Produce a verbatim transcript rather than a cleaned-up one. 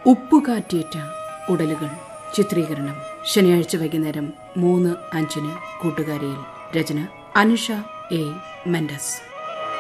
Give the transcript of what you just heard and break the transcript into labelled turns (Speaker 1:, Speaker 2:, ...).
Speaker 1: ഉപ്പുകാറ്റേറ്റ ഉടലുകൾ ചിത്രീകരണം ശനിയാഴ്ച വൈകുന്നേരം മൂന്ന് അഞ്ചിന് കൂട്ടുകാരിയിൽ. രചന അനുഷ എ മെൻഡസ്.